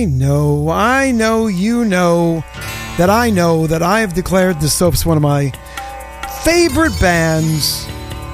I know, you know that I have declared the Soaps one of my favorite bands.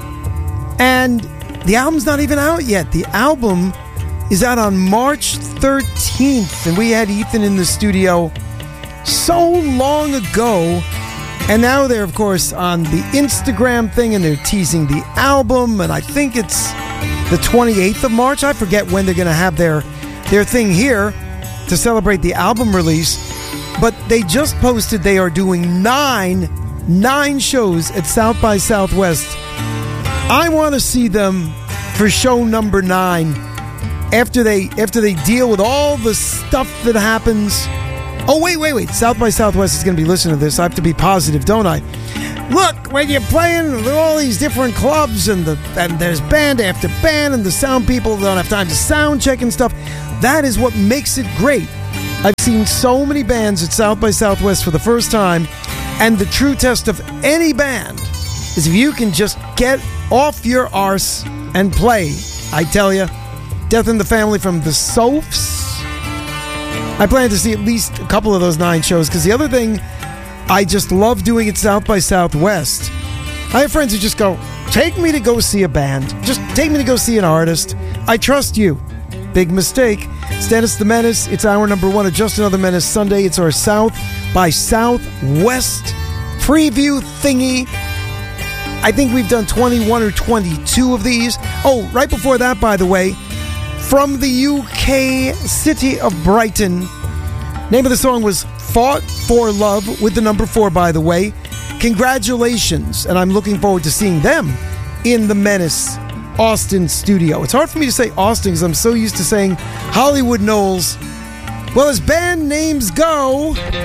And the album's not even out yet. The album is out on March 13th. And we had Ethan in the studio so long ago. And now they're, of course, on the Instagram thing and they're teasing the album. And I think it's the 28th of March. I forget when they're going to have their thing here to celebrate the album release. But they just posted they are doing nine shows at South by Southwest. I want to see them for show number 9 after they deal with all the stuff that happens. Oh, wait. South by Southwest is going to be listening to this. I have to be positive, don't I? Look, when you're playing all these different clubs and there's band after band and the sound people don't have time to sound check and stuff, that is what makes it great. I've seen so many bands at South by Southwest for the first time, and the true test of any band is if you can just get off your arse and play. I tell you, Death in the Family from the Soaps. I plan to see at least a couple of those 9 shows, because the other thing I just love doing at South by Southwest, I have friends who just go, take me to go see a band. Just take me to go see an artist. I trust you. Big mistake. Stannis the Menace, it's hour number 1 of Just Another Menace Sunday. It's our South by Southwest preview thingy. I think we've done 21 or 22 of these. Oh, right before that, by the way, from the UK city of Brighton. Name of the song was Fought for Love, with the number 4, by the way. Congratulations, and I'm looking forward to seeing them in the Menace Austin studio. It's hard for me to say Austin because I'm so used to saying Hollywood Knowles. Well, as band names go,